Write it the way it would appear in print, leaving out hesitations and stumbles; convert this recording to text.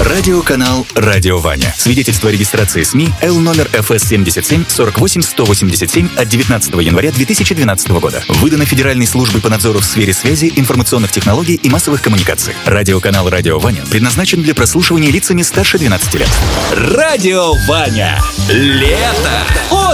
Радиоканал «Радио Ваня». Свидетельство о регистрации СМИ Л номер ФС 77 48 187 от 19 января 2012 года. Выдано Федеральной службой по надзору в сфере связи, информационных технологий и массовых коммуникаций. Радиоканал «Радио Ваня» предназначен для прослушивания лицами старше 12 лет. Радио Ваня. Лето.